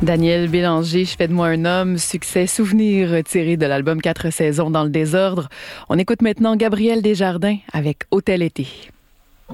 Daniel Bélanger, Je fais de moi un homme, succès souvenir tiré de l'album 4 saisons dans le désordre. On écoute maintenant Gabriel Desjardins avec Hôtel été.